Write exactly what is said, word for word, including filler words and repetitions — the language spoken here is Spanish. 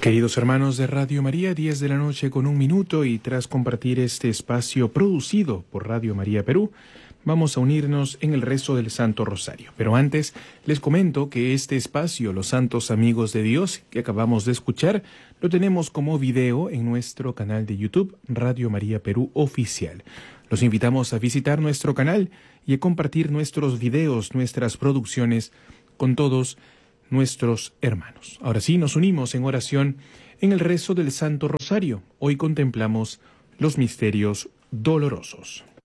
Queridos hermanos de Radio María, diez de la noche con un minuto, y tras compartir este espacio producido por Radio María Perú, vamos a unirnos en el rezo del Santo Rosario. Pero antes, les comento que este espacio, Los Santos Amigos de Dios, que acabamos de escuchar, lo tenemos como video en nuestro canal de YouTube, Radio María Perú Oficial. Los invitamos a visitar nuestro canal y a compartir nuestros videos, nuestras producciones con todos nuestros hermanos. Ahora sí, nos unimos en oración en el rezo del Santo Rosario. Hoy contemplamos los misterios dolorosos.